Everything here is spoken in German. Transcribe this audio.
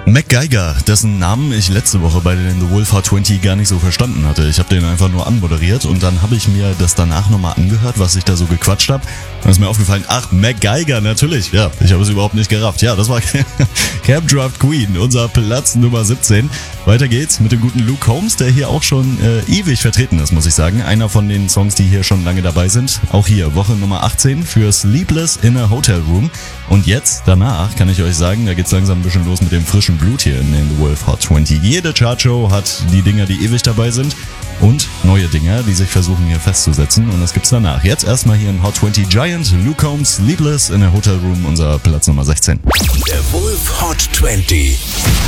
MacGyver, dessen Namen ich letzte Woche bei den The Wolf Hot 20 gar nicht so verstanden hatte. Ich habe den einfach nur anmoderiert und dann habe ich mir das danach nochmal angehört, was ich da so gequatscht habe. Dann ist mir aufgefallen, ach, MacGyver, natürlich. Ja, ich habe es überhaupt nicht gerafft. Ja, das war Camp Draft Queen, unser Platz Nummer 17. Weiter geht's mit dem guten Luke Combs, der hier auch schon ewig vertreten ist, muss ich sagen. Einer von den Songs, die hier schon lange dabei sind. Auch hier, Woche Nummer 18 für Sleepless in a Hotel Room. Und jetzt, danach, kann ich euch sagen, da geht's langsam ein bisschen los mit dem frischen Blut hier in den The Wolf Hot 20. Jede Chartshow hat die Dinger, die ewig dabei sind und neue Dinger, die sich versuchen hier festzusetzen. Und das gibt's danach. Jetzt erstmal hier in Hot 20 Giant, Luke Combs, Sleepless in a Hotel Room, unser Platz Nummer 16. Der Wolf Hot 20.